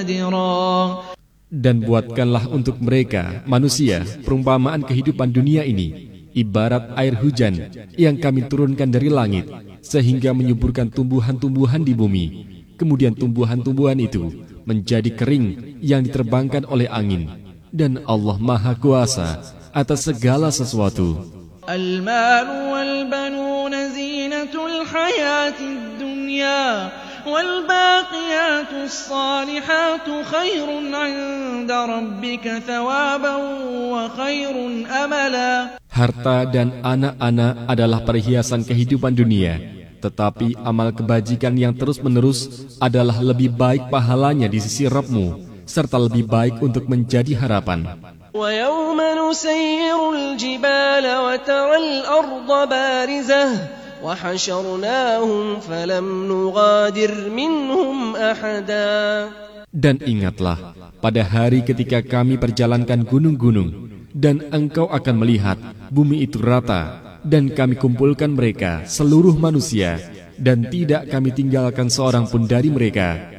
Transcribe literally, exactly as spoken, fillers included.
Dan buatkanlah untuk mereka, manusia, perumpamaan kehidupan dunia ini, ibarat air hujan yang kami turunkan dari langit, sehingga menyuburkan tumbuhan-tumbuhan di bumi. Kemudian tumbuhan-tumbuhan itu menjadi kering yang diterbangkan oleh angin. Dan Allah Maha Kuasa atas segala sesuatu. Al-malu wal-banuna zinatul hayatid dunya wal-baqiyatus salihatu khairun 'inda rabbika thawaban wa khairun amala. Harta dan anak-anak adalah perhiasan kehidupan dunia, tetapi amal kebajikan yang terus-menerus adalah lebih baik pahalanya di sisi Rabb-Mu, serta lebih baik untuk menjadi harapan. وَيَوْمَ نُسَيِّرُ الْجِبَالَ وَتَرَى الْأَرْضَ بَارِزَةً وَحَشَرْنَاهُمْ فَلَمْ نُغَادِرْ مِنْهُمْ أَحَدًا. Dan ingatlah pada hari ketika kami perjalankan gunung-gunung, dan engkau akan melihat bumi itu rata, dan kami kumpulkan mereka seluruh manusia, dan tidak kami tinggalkan seorang pun dari mereka.